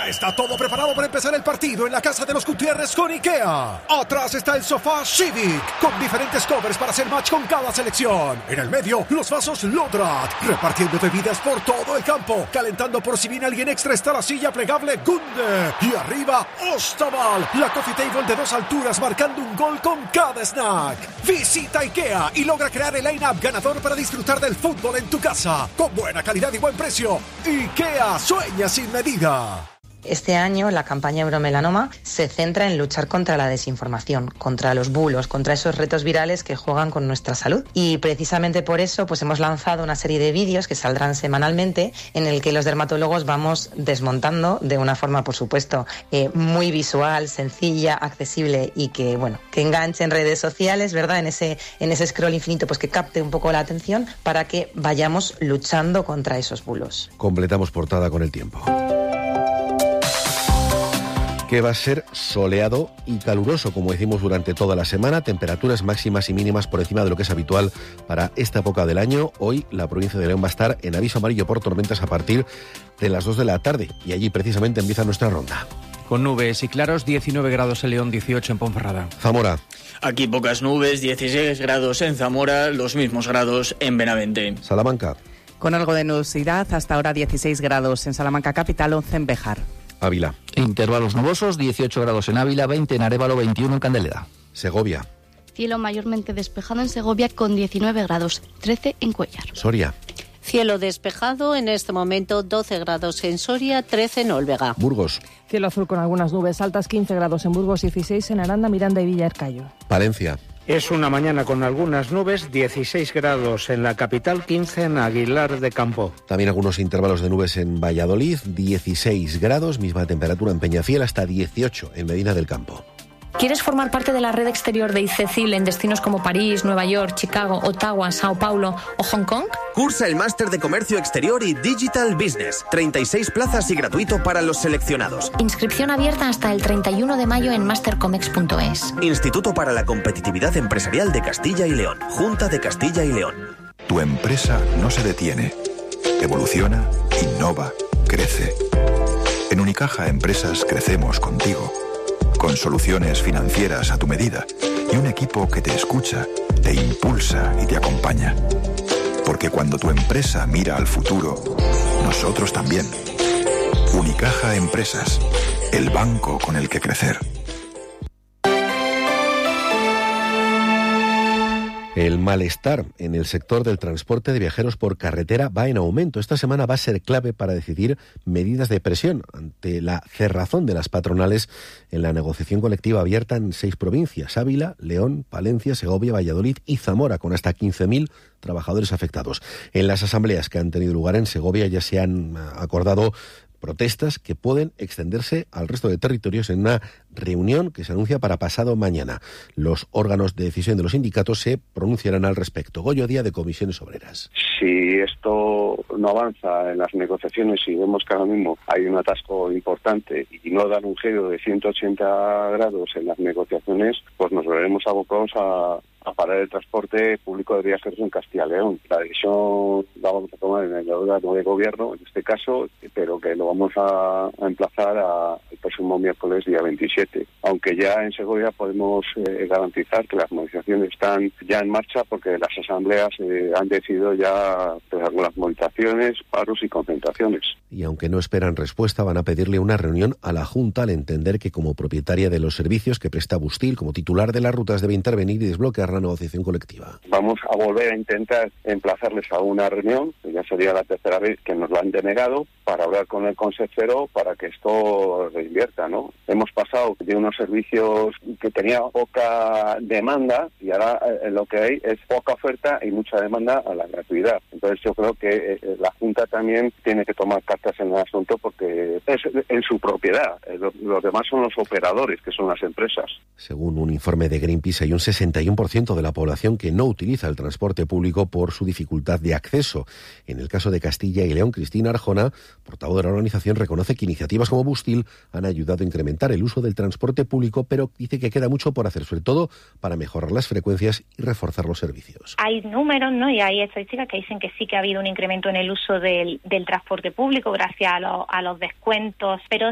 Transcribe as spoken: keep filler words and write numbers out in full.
Ya está todo preparado para empezar el partido en la casa de los Gutiérrez con IKEA. Atrás está el sofá Civic, con diferentes covers para hacer match con cada selección. En el medio, los vasos Lodrat, repartiendo bebidas por todo el campo. Calentando por si viene alguien extra está la silla plegable Gunde. Y arriba, Ostaval, la coffee table de dos alturas marcando un gol con cada snack. Visita IKEA y logra crear el line-up ganador para disfrutar del fútbol en tu casa. Con buena calidad y buen precio. IKEA, sueña sin medida. Este año la campaña Euromelanoma se centra en luchar contra la desinformación, contra los bulos, contra esos retos virales que juegan con nuestra salud. Y precisamente por eso pues hemos lanzado una serie de vídeos que saldrán semanalmente en el que los dermatólogos vamos desmontando de una forma, por supuesto, eh, muy visual, sencilla, accesible y que, bueno, que enganche en redes sociales, ¿verdad? En ese, en ese scroll infinito, pues que capte un poco la atención para que vayamos luchando contra esos bulos. Completamos portada con el tiempo. Que va a ser soleado y caluroso, como decimos, durante toda la semana. Temperaturas máximas y mínimas por encima de lo que es habitual para esta época del año. Hoy la provincia de León va a estar en aviso amarillo por tormentas a partir de las dos de la tarde. Y allí precisamente empieza nuestra ronda. Con nubes y claros, diecinueve grados en León, dieciocho en Ponferrada. Zamora. Aquí pocas nubes, dieciséis grados en Zamora, los mismos grados en Benavente. Salamanca. Con algo de nubosidad, hasta ahora dieciséis grados en Salamanca capital, once en Béjar. Ávila. Intervalos nubosos, dieciocho grados en Ávila, veinte en Arévalo, veintiuno en Candeleda. Segovia. Cielo mayormente despejado en Segovia con diecinueve grados, trece en Cuéllar. Soria. Cielo despejado, en este momento doce grados en Soria, trece en Olvega. Burgos. Cielo azul con algunas nubes altas, quince grados en Burgos, dieciséis en Aranda, Miranda y Villarcayo. Palencia. Es una mañana con algunas nubes, dieciséis grados en la capital, quince en Aguilar de Campo. También algunos intervalos de nubes en Valladolid, dieciséis grados, misma temperatura en Peñafiel, hasta dieciocho en Medina del Campo. ¿Quieres formar parte de la red exterior de ICECIL en destinos como París, Nueva York, Chicago, Ottawa, Sao Paulo o Hong Kong? Cursa el máster de Comercio Exterior y Digital Business. treinta y seis plazas y gratuito para los seleccionados. Inscripción abierta hasta el treinta y uno de mayo en mastercomex punto es. Instituto para la Competitividad Empresarial de Castilla y León. Junta de Castilla y León. Tu empresa no se detiene. Evoluciona, innova, crece. En Unicaja Empresas crecemos contigo. Con soluciones financieras a tu medida y un equipo que te escucha, te impulsa y te acompaña. Porque cuando tu empresa mira al futuro, nosotros también. Unicaja Empresas, el banco con el que crecer. El malestar en el sector del transporte de viajeros por carretera va en aumento. Esta semana va a ser clave para decidir medidas de presión ante la cerrazón de las patronales en la negociación colectiva abierta en seis provincias: Ávila, León, Palencia, Segovia, Valladolid y Zamora, con hasta quince mil trabajadores afectados. En las asambleas que han tenido lugar en Segovia ya se han acordado protestas que pueden extenderse al resto de territorios en una reunión que se anuncia para pasado mañana. Los órganos de decisión de los sindicatos se pronunciarán al respecto. Goyo Díaz, de Comisiones Obreras. Si esto no avanza en las negociaciones y vemos que ahora mismo hay un atasco importante y no dan un giro de ciento ochenta grados en las negociaciones, pues nos veremos abocados a a parar el transporte público de viajeros en Castilla y León. La decisión la vamos a tomar en el órgano de gobierno, en este caso, pero que lo vamos a, a emplazar a, el próximo miércoles, día veintisiete. Aunque ya en Segovia podemos eh, garantizar que las movilizaciones están ya en marcha, porque las asambleas eh, han decidido ya pues, algunas movilizaciones, paros y concentraciones. Y aunque no esperan respuesta, van a pedirle una reunión a la Junta al entender que como propietaria de los servicios que presta Bustil, como titular de las rutas, debe intervenir y desbloquear la negociación colectiva. Vamos a volver a intentar emplazarles a una reunión, que ya sería la tercera vez que nos lo han denegado, para hablar con el consejero para que esto reinvierta, ¿no? Hemos pasado de unos servicios que tenían poca demanda y ahora eh, lo que hay es poca oferta y mucha demanda a la gratuidad. Entonces yo creo que eh, la Junta también tiene que tomar cartas en el asunto porque es en su propiedad. Eh, lo, los demás son los operadores, que son las empresas. Según un informe de Greenpeace, hay un sesenta y uno por ciento de la población que no utiliza el transporte público por su dificultad de acceso. En el caso de Castilla y León, Cristina Arjona, portavoz de la organización, reconoce que iniciativas como Bustil han ayudado a incrementar el uso del transporte público, pero dice que queda mucho por hacer, sobre todo para mejorar las frecuencias y reforzar los servicios. Hay números, ¿no? Y hay estadísticas que dicen que sí que ha habido un incremento en el uso del, del transporte público gracias a, lo, a los descuentos, pero